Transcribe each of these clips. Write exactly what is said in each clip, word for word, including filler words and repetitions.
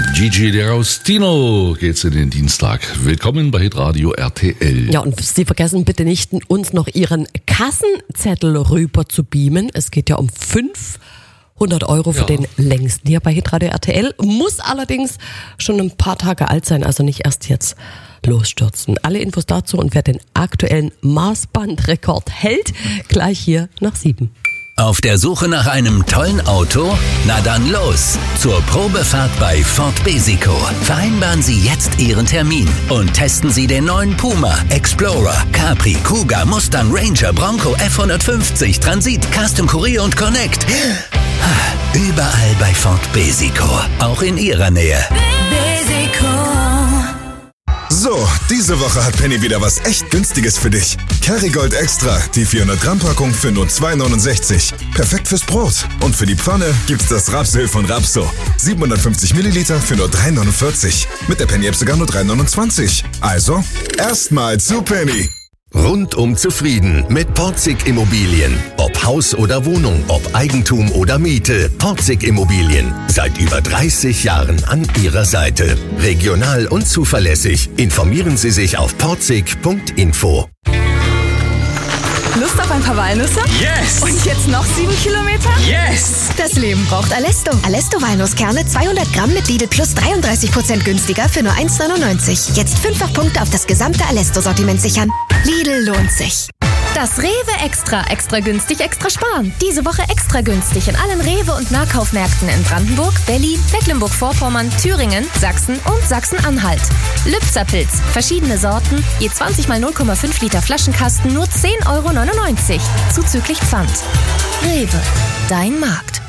Gigi D'Agostino geht's in den Dienstag. Willkommen bei Hitradio R T L. Ja, und Sie vergessen bitte nicht, uns noch Ihren Kassenzettel rüber zu beamen. Es geht ja um fünfhundert Euro für ja. den längsten hier bei Hitradio R T L. Muss allerdings schon ein paar Tage alt sein, also nicht erst jetzt losstürzen. Alle Infos dazu und wer den aktuellen Maßbandrekord hält, gleich hier nach sieben. Auf der Suche nach einem tollen Auto? Na dann los! Zur Probefahrt bei Ford Besico. Vereinbaren Sie jetzt Ihren Termin und testen Sie den neuen Puma, Explorer, Capri, Kuga, Mustang, Ranger, Bronco, F hundertfünfzig, Transit, Custom Courier und Connect. Überall bei Ford Besico. Auch in Ihrer Nähe. Besico. So, diese Woche hat Penny wieder was echt Günstiges für dich. Kerrygold Extra, die vierhundert Gramm Packung für nur zwei neunundsechzig. Perfekt fürs Brot. Und für die Pfanne gibt's das Rapsöl von Rapso. siebenhundertfünfzig Milliliter für nur drei neunundvierzig. Mit der Penny-App sogar nur drei neunundzwanzig. Also, erstmal zu Penny. Rundum zufrieden mit Porzig Immobilien. Ob Haus oder Wohnung, ob Eigentum oder Miete. Porzig Immobilien. Seit über dreißig Jahren an Ihrer Seite. Regional und zuverlässig. Informieren Sie sich auf porzig punkt info. Lust auf ein paar Walnüsse? Yes! Und jetzt noch sieben Kilometer? Yes! Das Leben braucht Alesto. Alesto Walnusskerne zweihundert Gramm mit Lidl Plus dreiunddreißig Prozent günstiger für nur eins neunundneunzig. Jetzt fünffach Punkte auf das gesamte Alesto-Sortiment sichern. Lidl lohnt sich. Das Rewe Extra. Extra günstig, extra sparen. Diese Woche extra günstig in allen Rewe- und Nahkaufmärkten in Brandenburg, Berlin, Mecklenburg-Vorpommern, Thüringen, Sachsen und Sachsen-Anhalt. Lübzerpilz. Verschiedene Sorten. Je zwanzig mal null Komma fünf Liter Flaschenkasten nur zehn Euro neunundneunzig. Zuzüglich Pfand. Rewe. Dein Markt.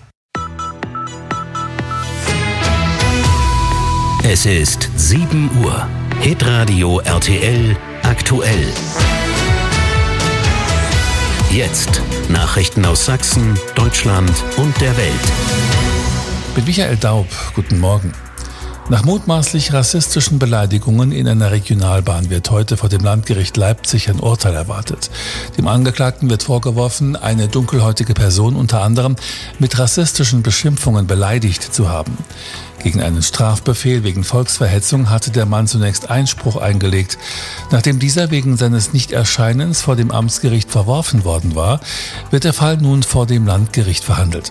Es ist sieben Uhr. Hitradio R T L aktuell. Jetzt Nachrichten aus Sachsen, Deutschland und der Welt. Mit Michael Daub, guten Morgen. Nach mutmaßlich rassistischen Beleidigungen in einer Regionalbahn wird heute vor dem Landgericht Leipzig ein Urteil erwartet. Dem Angeklagten wird vorgeworfen, eine dunkelhäutige Person unter anderem mit rassistischen Beschimpfungen beleidigt zu haben. Gegen einen Strafbefehl wegen Volksverhetzung hatte der Mann zunächst Einspruch eingelegt. Nachdem dieser wegen seines Nichterscheinens vor dem Amtsgericht verworfen worden war, wird der Fall nun vor dem Landgericht verhandelt.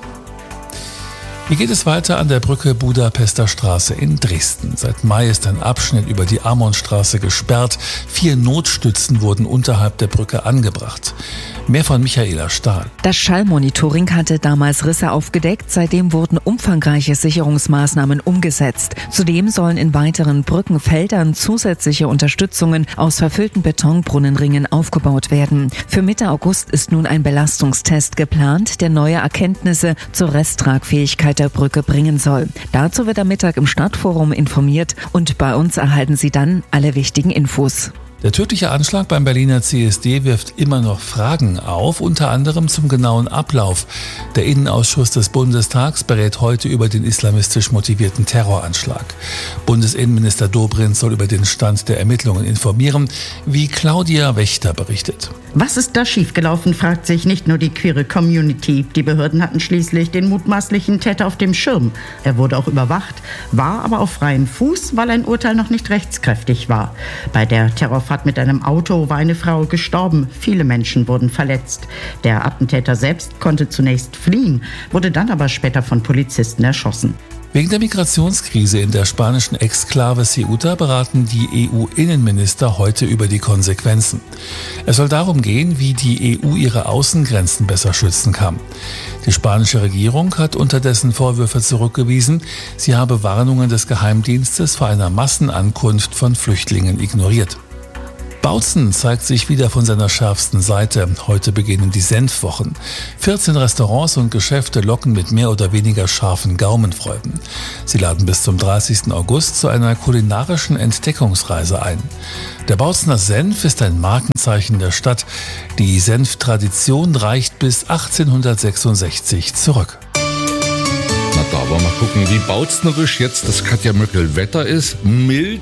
Wie geht es weiter an der Brücke Budapester Straße in Dresden? Seit Mai ist ein Abschnitt über die Amonstraße gesperrt. Vier Notstützen wurden unterhalb der Brücke angebracht. Mehr von Michaela Stahl. Das Schallmonitoring hatte damals Risse aufgedeckt. Seitdem wurden umfangreiche Sicherungsmaßnahmen umgesetzt. Zudem sollen in weiteren Brückenfeldern zusätzliche Unterstützungen aus verfüllten Betonbrunnenringen aufgebaut werden. Für Mitte August ist nun ein Belastungstest geplant, der neue Erkenntnisse zur Resttragfähigkeit der Brücke bringen soll. Dazu wird am Mittag im Stadtforum informiert und bei uns erhalten Sie dann alle wichtigen Infos. Der tödliche Anschlag beim Berliner C S D wirft immer noch Fragen auf, unter anderem zum genauen Ablauf. Der Innenausschuss des Bundestags berät heute über den islamistisch motivierten Terroranschlag. Bundesinnenminister Dobrindt soll über den Stand der Ermittlungen informieren, wie Claudia Wächter berichtet. Was ist da schiefgelaufen, fragt sich nicht nur die queere Community. Die Behörden hatten schließlich den mutmaßlichen Täter auf dem Schirm. Er wurde auch überwacht, war aber auf freiem Fuß, weil ein Urteil noch nicht rechtskräftig war. Bei der Terrorfahrt mit einem Auto war eine Frau gestorben. Viele Menschen wurden verletzt. Der Attentäter selbst konnte zunächst fliehen, wurde dann aber später von Polizisten erschossen. Wegen der Migrationskrise in der spanischen Exklave Ceuta beraten die E U-Innenminister heute über die Konsequenzen. Es soll darum gehen, wie die E U ihre Außengrenzen besser schützen kann. Die spanische Regierung hat unterdessen Vorwürfe zurückgewiesen, sie habe Warnungen des Geheimdienstes vor einer Massenankunft von Flüchtlingen ignoriert. Bautzen zeigt sich wieder von seiner schärfsten Seite. Heute beginnen die Senfwochen. vierzehn Restaurants und Geschäfte locken mit mehr oder weniger scharfen Gaumenfreuden. Sie laden bis zum dreißigsten August zu einer kulinarischen Entdeckungsreise ein. Der Bautzener Senf ist ein Markenzeichen der Stadt. Die Senftradition reicht bis achtzehnhundertsechsundsechzig zurück. Na da wollen wir mal gucken, wie bautznerisch jetzt das Katja Möckel Wetter ist. Mild,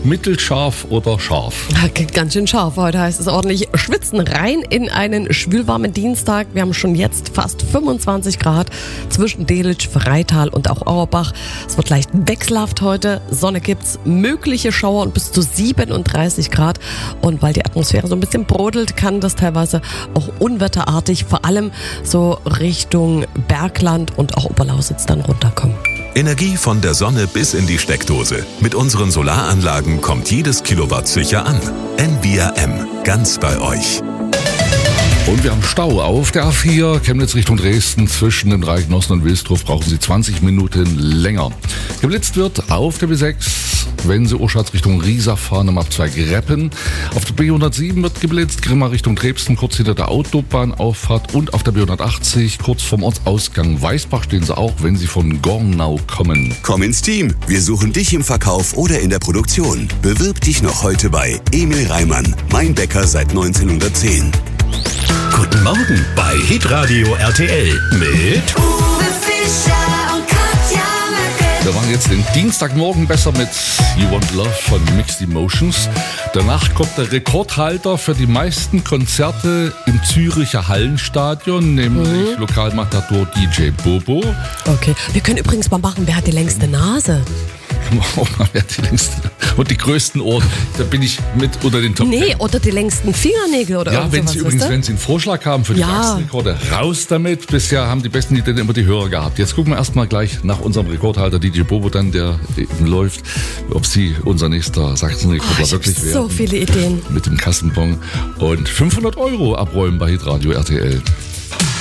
mittelscharf oder scharf? Ganz schön scharf. Heute heißt es ordentlich schwitzen. Rein in einen schwülwarmen Dienstag. Wir haben schon jetzt fast fünfundzwanzig Grad zwischen Delitzsch, Freital und auch Auerbach. Es wird leicht wechselhaft heute. Sonne gibt's, mögliche Schauer und bis zu siebenunddreißig Grad. Und weil die Atmosphäre so ein bisschen brodelt, kann das teilweise auch unwetterartig, vor allem so Richtung Bergland und auch Oberlausitz dann runterkommen. Energie von der Sonne bis in die Steckdose. Mit unseren Solaranlagen kommt jedes Kilowatt sicher an. N V R M, ganz bei euch. Und wir haben Stau auf der A vier, Chemnitz Richtung Dresden. Zwischen dem Reichenhorst und Wilsdruf brauchen Sie zwanzig Minuten länger. Geblitzt wird auf der B sechs, wenn Sie Urschatz Richtung Riesa fahren, am Abzweig Reppen. Auf der B hundertsieben wird geblitzt, Grimma Richtung Dresden, kurz hinter der Autobahnauffahrt. Und auf der B hundertachtzig, kurz vorm Ortsausgang Weißbach, stehen Sie auch, wenn Sie von Gornau kommen. Komm ins Team, wir suchen dich im Verkauf oder in der Produktion. Bewirb dich noch heute bei Emil Reimann, mein Bäcker seit neunzehnhundertzehn. Guten Morgen bei Hitradio R T L mit Uwe Fischer und Katja Merkel. Wir machen jetzt den Dienstagmorgen besser mit You Want Love von Mixed Emotions. Danach kommt der Rekordhalter für die meisten Konzerte im Züricher Hallenstadion, nämlich mhm. Lokalmatador D J Bobo. Okay, wir können übrigens mal machen, wer hat die längste Nase? Wer hat die längste und die größten Ohren, da bin ich mit unter den Top. Nee, oder die längsten Fingernägel oder ja, wenn Sie übrigens, wenn Sie einen Vorschlag haben für die ja. Rekorde, raus damit. Bisher haben die besten Ideen immer die Hörer gehabt. Jetzt gucken wir erstmal gleich nach unserem Rekordhalter D J Bobo dann, der eben läuft, ob Sie unser nächster Sachsenrekorder oh, wirklich werden. So viele Ideen. Mit dem Kassenbon und fünfhundert Euro abräumen bei Hitradio R T L.